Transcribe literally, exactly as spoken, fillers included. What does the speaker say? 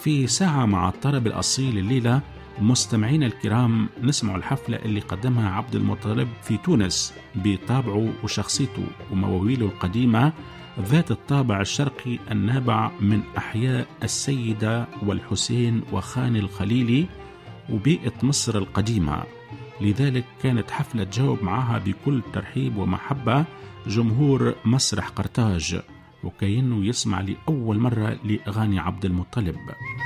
في ساعة مع الطرب الأصيل الليلة مستمعينا الكرام نسمع الحفلة اللي قدمها عبد المطلب في تونس بطابعه وشخصيته ومواويله القديمة ذات الطابع الشرقي النابع من أحياء السيدة والحسين وخان الخليلي وبيئة مصر القديمة. لذلك كانت حفلة تجاوب معها بكل ترحيب ومحبة جمهور مسرح قرطاج وكأنه يسمع لأول مرة لأغاني عبد المطلب.